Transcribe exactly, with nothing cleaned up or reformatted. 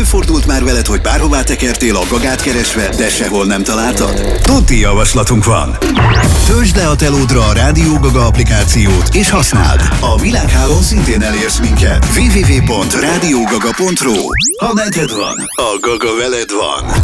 Előfordult már veled, hogy bárhová tekertél a gagát keresve, de sehol nem találtad? Tuti javaslatunk van! Töltsd le a telódra a Rádió Gaga applikációt, és használd! A világhálón szintén elérsz minket. double-u double-u double-u pont rádiógaga pont ru. Ha neked van, a Gaga veled van.